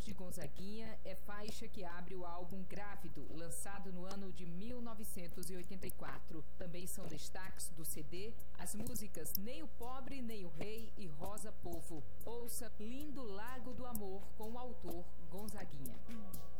de Gonzaguinha é faixa que abre o álbum Grávido, lançado no ano de 1984. Também são destaques do CD as músicas Nem o Pobre, Nem o Rei e Rosa Povo. Ouça Lindo Lago do Amor com o autor Gonzaguinha.